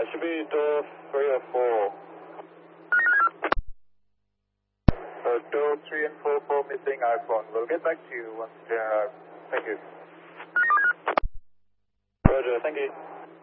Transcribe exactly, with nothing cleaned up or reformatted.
should be door three or four. So door three and four for missing iPhone. We'll get back to you once they arrive. Thank you. Roger, thank you.